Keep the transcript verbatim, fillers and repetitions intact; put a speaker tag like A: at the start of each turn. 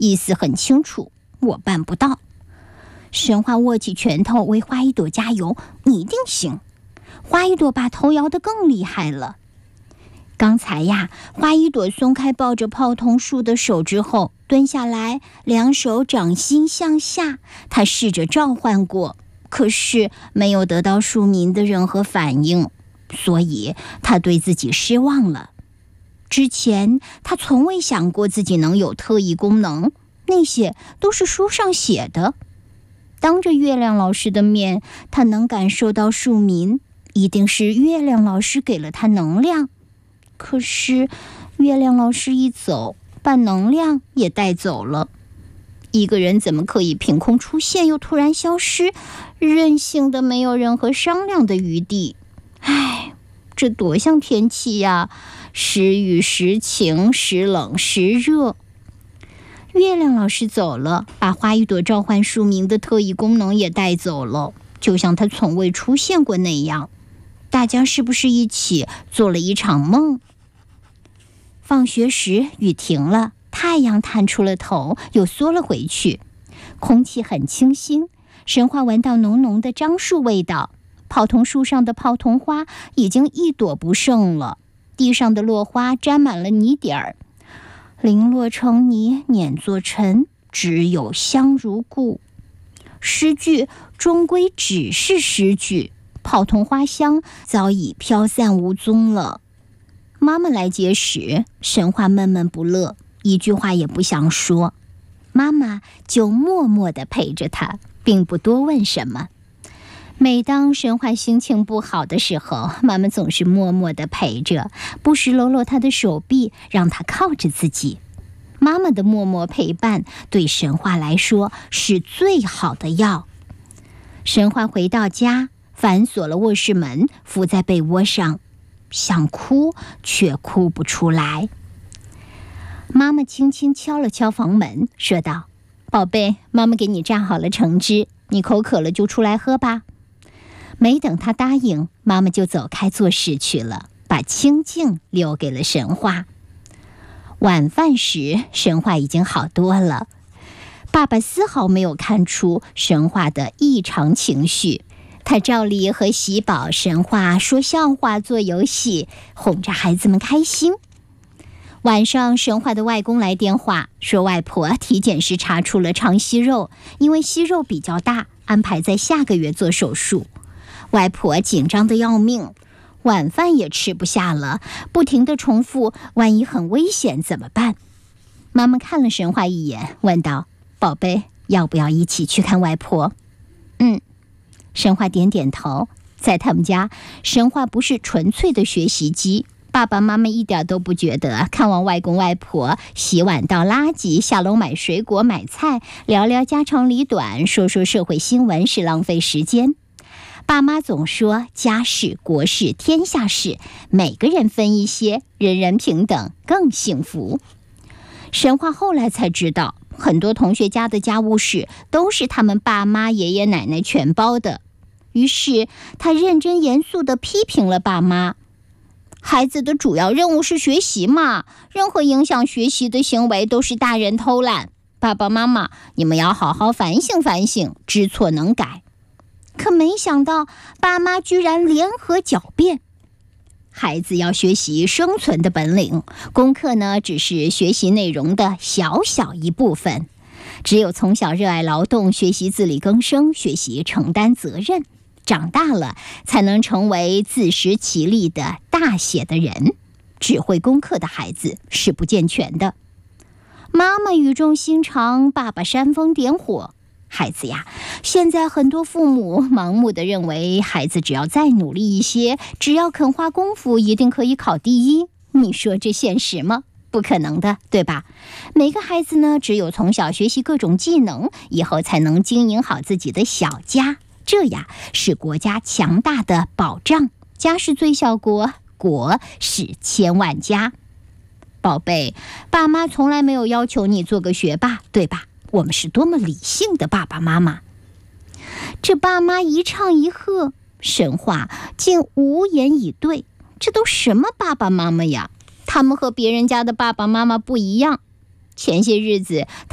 A: 意思很清楚，我办不到。神话握起拳头为花一朵加油，你一定行。花一朵把头摇得更厉害了。刚才呀，花一朵松开抱着泡桐树的手之后，蹲下来，两手掌心向下。他试着召唤过，可是没有得到树民的任何反应，所以他对自己失望了。之前他从未想过自己能有特异功能，那些都是书上写的。当着月亮老师的面，他能感受到树民，一定是月亮老师给了他能量。可是月亮老师一走，把能量也带走了。一个人怎么可以凭空出现又突然消失，任性的没有任何商量的余地？唉，这多像天气呀，时雨时晴，时冷时热。月亮老师走了，把花一朵召唤树民的特异功能也带走了，就像他从未出现过那样。大家是不是一起做了一场梦？放学时雨停了，太阳探出了头，又缩了回去。空气很清新，神话闻到浓浓的樟树味道。泡桐树上的泡桐花已经一朵不剩了，地上的落花沾满了泥点儿。零落成泥，碾作尘，只有香如故。诗句终归只是诗句，泡桐花香早已飘散无踪了。妈妈来接时，神话闷闷不乐，一句话也不想说。妈妈就默默地陪着他，并不多问什么。每当神话心情不好的时候，妈妈总是默默地陪着，不时搂搂他的手臂，让他靠着自己。妈妈的默默陪伴对神话来说是最好的药。神话回到家，反锁了卧室门，伏在被窝上，想哭却哭不出来。妈妈轻轻敲了敲房门，说道：宝贝，妈妈给你榨好了橙汁，你口渴了就出来喝吧。没等他答应，妈妈就走开做事去了，把清静留给了神话。晚饭时，神话已经好多了。爸爸丝毫没有看出神话的异常情绪，他照例和喜宝、神话说笑话、做游戏，哄着孩子们开心。晚上，神话的外公来电话，说外婆体检时查出了肠息肉，因为息肉比较大，安排在下个月做手术。外婆紧张得要命，晚饭也吃不下了，不停地重复万一很危险怎么办。妈妈看了神话一眼，问道：宝贝，要不要一起去看外婆？嗯，神话点点头。在他们家，神话不是纯粹的学习机，爸爸妈妈一点都不觉得看望外公外婆、洗碗倒垃圾、下楼买水果买菜、聊聊家长里短、说说社会新闻是浪费时间。爸妈总说家事、国事、天下事，每个人分一些，人人平等，更幸福。神话后来才知道，很多同学家的家务事都是他们爸妈、爷爷奶奶全包的。于是他认真严肃地批评了爸妈：孩子的主要任务是学习嘛，任何影响学习的行为都是大人偷懒。爸爸妈妈，你们要好好反省反省，知错能改。可没想到，爸妈居然联合狡辩。孩子要学习生存的本领，功课呢，只是学习内容的小小一部分。只有从小热爱劳动，学习自力更生，学习承担责任，长大了才能成为自食其力的大写的人。只会功课的孩子是不健全的。妈妈语重心长，爸爸煽风点火。孩子呀，现在很多父母盲目地认为孩子只要再努力一些，只要肯花功夫，一定可以考第一。你说这现实吗？不可能的，对吧？每个孩子呢，只有从小学习各种技能，以后才能经营好自己的小家，这呀是国家强大的保障。家是最小国，国是千万家。宝贝，爸妈从来没有要求你做个学霸，对吧？我们是多么理性的爸爸妈妈。这爸妈一唱一和，神话竟无言以对。这都什么爸爸妈妈呀？他们和别人家的爸爸妈妈不一样。前些日子